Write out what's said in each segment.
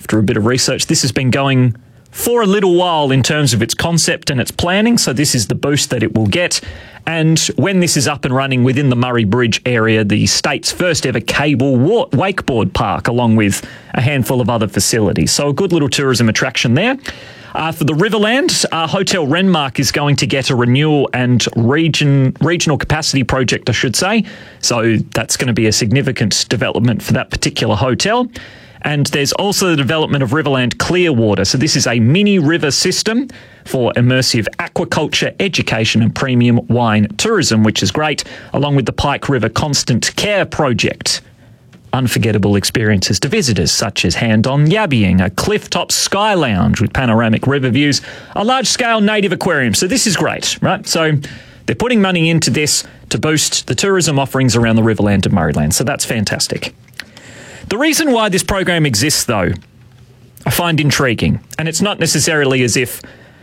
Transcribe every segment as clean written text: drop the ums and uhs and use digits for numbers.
after a bit of research, this has been going for a little while in terms of its concept and its planning, so this is the boost that it will get. And when this is up and running within the Murray Bridge area, the state's first ever cable wakeboard park, along with a handful of other facilities. So a good little tourism attraction there. For the Riverland, Hotel Renmark is going to get a renewal and regional capacity project, I should say. So that's going to be a significant development for that particular hotel. And there's also the development of Riverland Clearwater. So this is a mini river system for immersive aquaculture, education and premium wine tourism, which is great, along with the Pike River Constant Care Project. Unforgettable experiences to visitors, such as hand-on yabbying, a cliff-top sky lounge with panoramic river views, a large-scale native aquarium. So this is great, right? So they're putting money into this to boost the tourism offerings around the Riverland and Murrayland. So that's fantastic. The reason why this program exists, though, I find intriguing. And it's not necessarily as if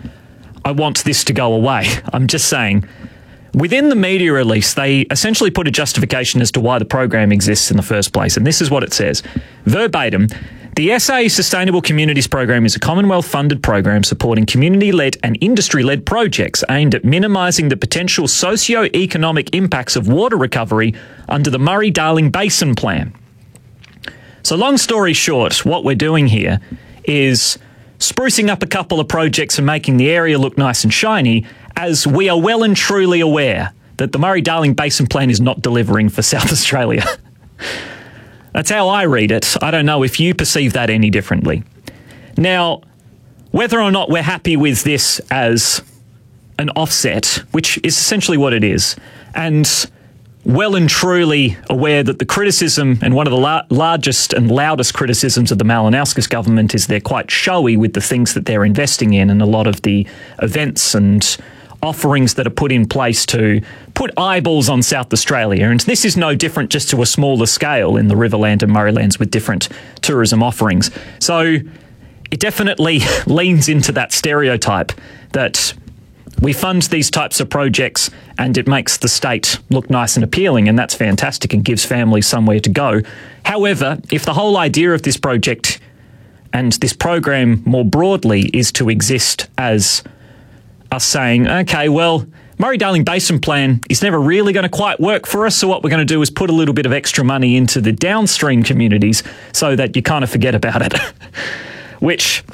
I want this to go away. I'm just saying, within the media release, they essentially put a justification as to why the program exists in the first place. And this is what it says. Verbatim, the SA Sustainable Communities Program is a Commonwealth-funded program supporting community-led and industry-led projects aimed at minimising the potential socio-economic impacts of water recovery under the Murray-Darling Basin Plan. So long story short, what we're doing here is sprucing up a couple of projects and making the area look nice and shiny, as we are well and truly aware that the Murray-Darling Basin Plan is not delivering for South Australia. That's how I read it. I don't know if you perceive that any differently. Now, whether or not we're happy with this as an offset, which is essentially what it is, and well and truly aware that the criticism, and one of the largest and loudest criticisms of the Malinowskis government, is they're quite showy with the things that they're investing in, and a lot of the events and offerings that are put in place to put eyeballs on South Australia. And this is no different, just to a smaller scale in the Riverland and Murraylands with different tourism offerings. So it definitely leans into that stereotype that we fund these types of projects and it makes the state look nice and appealing, and that's fantastic and gives families somewhere to go. However, if the whole idea of this project and this program more broadly is to exist as us saying, okay, well, Murray-Darling Basin Plan is never really going to quite work for us, so what we're going to do is put a little bit of extra money into the downstream communities so that you kind of forget about it. Which,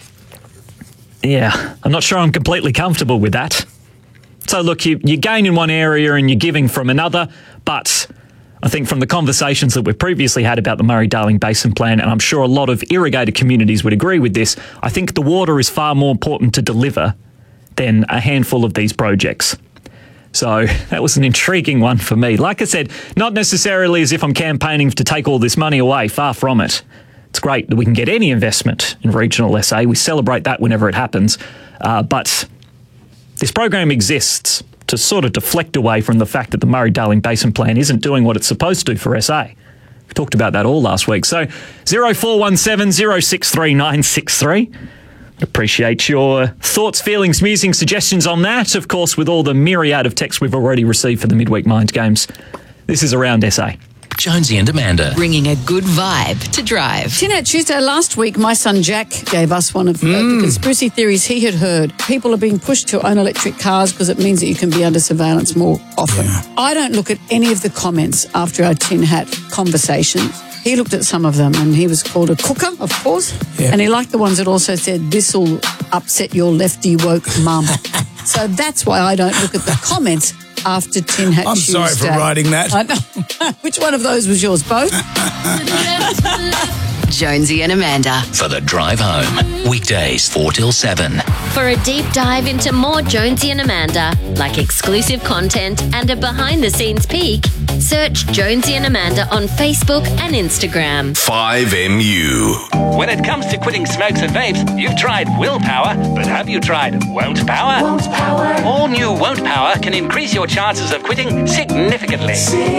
yeah, I'm not sure I'm completely comfortable with that. So look, you gain in one area and you're giving from another, but I think from the conversations that we've previously had about the Murray-Darling Basin Plan, and I'm sure a lot of irrigated communities would agree with this, I think the water is far more important to deliver than a handful of these projects. So that was an intriguing one for me. Like I said, not necessarily as if I'm campaigning to take all this money away, far from it. It's great that we can get any investment in regional SA. We celebrate that whenever it happens. But this program exists to sort of deflect away from the fact that the Murray-Darling Basin Plan isn't doing what it's supposed to for SA. We talked about that all last week. So 0417 063 963. Appreciate your thoughts, feelings, musings, suggestions on that. Of course, with all the myriad of texts we've already received for the Midweek Mind Games. This is Around SA. Jonesy and Amanda. Bringing a good vibe to drive. Tinette, Tuesday last week, my son Jack gave us one of the conspiracy theories he had heard. People are being pushed to own electric cars because it means that you can be under surveillance more often. Yeah. I don't look at any of the comments after our tin hat conversation. He looked at some of them and he was called a cooker, of course. Yeah. And he liked the ones that also said, this'll upset your lefty woke mum. So that's why I don't look at the comments after Tin Hat Tuesday. I'm sorry for writing that. I know. Which one of those was yours? Both? Jonesy and Amanda. For the drive home. Weekdays 4 till 7. For a deep dive into more Jonesy and Amanda, like exclusive content and a behind-the-scenes peek, search Jonesy and Amanda on Facebook and Instagram. 5MU. When it comes to quitting smokes and vapes, you've tried willpower, but have you tried Won't Power? Won't Power. All new Won't Power can increase your chances of quitting significantly.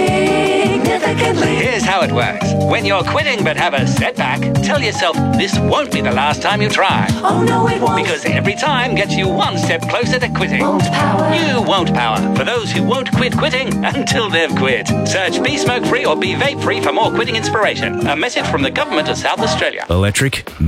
Here's how it works. When you're quitting but have a setback, tell yourself this won't be the last time you try. Oh no, it won't. Because every time gets you one step closer to quitting. Won't Power. New Won't Power. For those who won't quit quitting until they've quit. Search Be Smoke Free or Be Vape Free for more quitting inspiration. A message from the Government of South Australia. Electric